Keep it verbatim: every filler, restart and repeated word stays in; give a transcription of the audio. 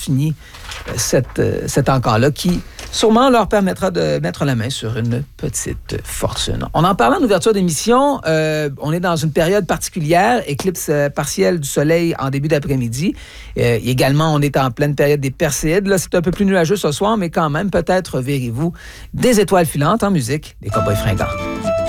fini cette, cet encart-là qui sûrement leur permettra de mettre la main sur une petite fortune. On en parle en ouverture d'émission. Euh, on est dans une période particulière, éclipse partielle du soleil en début d'après-midi. Euh, également, on est en pleine période des Perséides. Là, c'est un peu plus nuageux ce soir, mais quand même, peut-être verrez-vous des étoiles filantes en musique, des Cowboys fringants.